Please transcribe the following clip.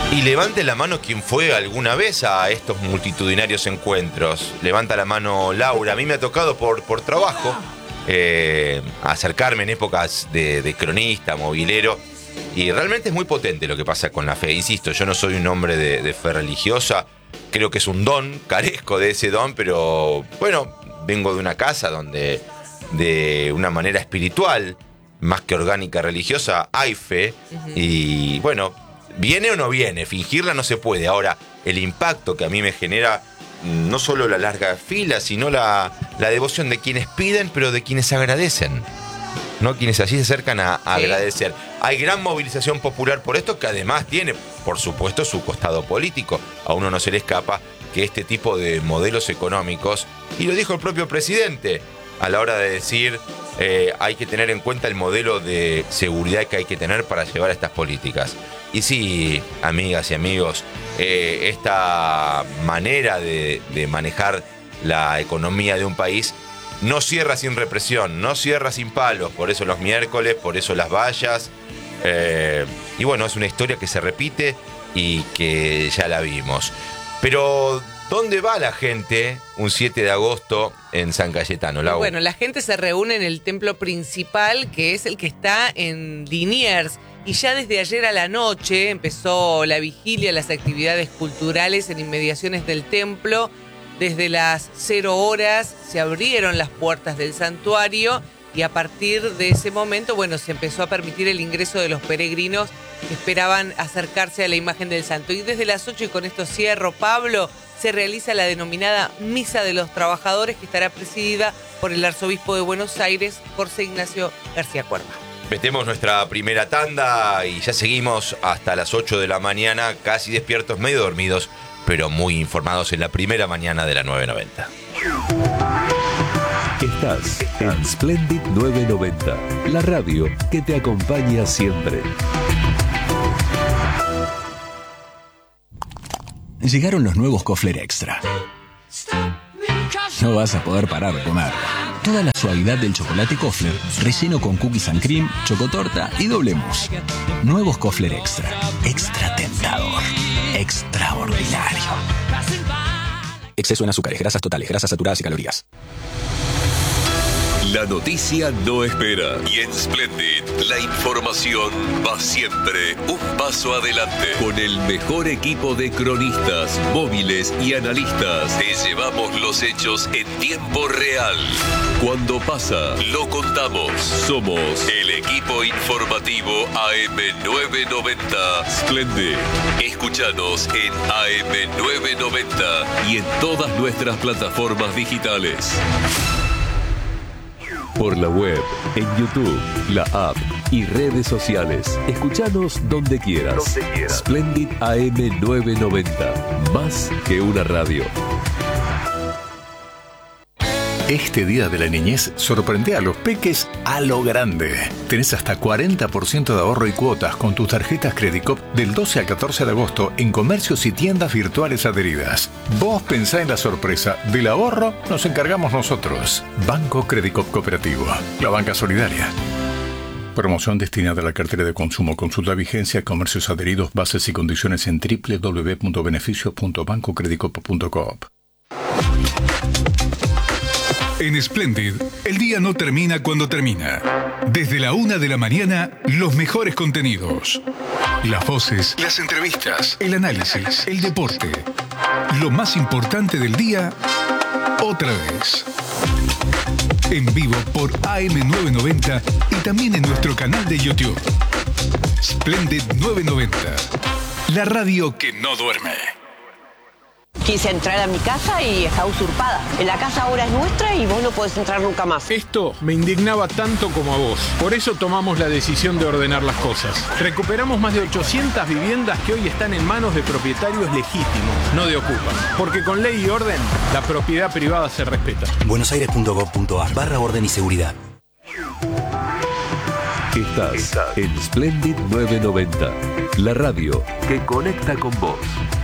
Y levante la mano quien fue alguna vez a estos multitudinarios encuentros. Levanta la mano Laura. A mí me ha tocado por trabajo acercarme en épocas de cronista, movilero. Y realmente es muy potente lo que pasa con la fe. Insisto, yo no soy un hombre de fe religiosa. Creo que es un don, carezco de ese don, pero bueno, vengo de una casa donde de una manera espiritual, más que orgánica religiosa, hay fe. Y bueno, ¿viene o no viene? Fingirla no se puede. Ahora, el impacto que a mí me genera, no solo la larga fila, sino la devoción de quienes piden, pero de quienes agradecen. ¿No? Quienes allí se acercan a agradecer. Hay gran movilización popular por esto, que además tiene, por supuesto, su costado político. A uno no se le escapa que este tipo de modelos económicos, y lo dijo el propio presidente, a la hora de decir hay que tener en cuenta el modelo de seguridad que hay que tener para llevar a estas políticas. Y sí, amigas y amigos, esta manera de manejar la economía de un país no cierra sin represión, no cierra sin palos. Por eso los miércoles, por eso las vallas. Y bueno, es una historia que se repite y que ya la vimos. Pero ¿dónde va la gente un 7 de agosto en San Cayetano, Lau? Bueno, la gente se reúne en el templo principal, que es el que está en Liniers. Y ya desde ayer a la noche empezó la vigilia, las actividades culturales en inmediaciones del templo. Desde las 0 horas se abrieron las puertas del santuario y a partir de ese momento, bueno, se empezó a permitir el ingreso de los peregrinos que esperaban acercarse a la imagen del santo. Y desde las 8, y con esto cierro, Pablo, se realiza la denominada Misa de los Trabajadores, que estará presidida por el arzobispo de Buenos Aires, Jorge Ignacio García Cuerva. Metemos nuestra primera tanda y ya seguimos hasta las 8 de la mañana, casi despiertos, medio dormidos, pero muy informados en la primera mañana de la 990. Estás en Splendid 990, la radio que te acompaña siempre. Llegaron los nuevos Kofler Extra. No vas a poder parar de comer. Toda la suavidad del chocolate Kofler, relleno con cookies and cream, chocotorta y doble mousse. Nuevos Kofler Extra. Extra tentador. Extraordinario. Exceso en azúcares, grasas totales, grasas saturadas y calorías. La noticia no espera. Y en Splendid, la información va siempre un paso adelante. Con el mejor equipo de cronistas, móviles y analistas, te llevamos los hechos en tiempo real. Cuando pasa, lo contamos. Somos el equipo informativo AM990 Splendid. Escúchanos en AM990 y en todas nuestras plataformas digitales. Por la web, en YouTube, la app y redes sociales. Escuchanos donde quieras. Splendid AM990. Más que una radio. Este Día de la Niñez sorprende a los peques a lo grande. Tenés hasta 40% de ahorro y cuotas con tus tarjetas Credicop del 12 al 14 de agosto en comercios y tiendas virtuales adheridas. Vos pensá en la sorpresa. Del ahorro nos encargamos nosotros. Banco Credicop Cooperativo. La banca solidaria. Promoción destinada a la cartera de consumo. Consulta vigencia, comercios adheridos, bases y condiciones en www.beneficios.bancocredicop.coop. En Splendid, el día no termina cuando termina. Desde la 1 de la mañana, los mejores contenidos. Las voces, las entrevistas, el análisis, el deporte. Lo más importante del día, otra vez. En vivo por AM990 y también en nuestro canal de YouTube. Splendid 990, la radio que no duerme. Quise entrar a mi casa y está usurpada. La casa ahora es nuestra y vos no podés entrar nunca más. Esto me indignaba tanto como a vos. Por eso tomamos la decisión de ordenar las cosas. Recuperamos más de 800 viviendas que hoy están en manos de propietarios legítimos, no de ocupas. Porque con ley y orden, la propiedad privada se respeta. buenosaires.gov.ar/orden y seguridad. Estás en Splendid 990, la radio que conecta con vos.